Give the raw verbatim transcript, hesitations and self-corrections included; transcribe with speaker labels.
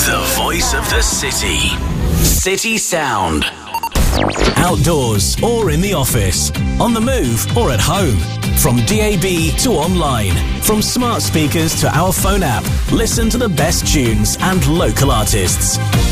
Speaker 1: The voice of the city. City Sound. Outdoors or in the office, on the move or at home. From D A B to online, from smart speakers to our phone app, listen to the best tunes and local artists.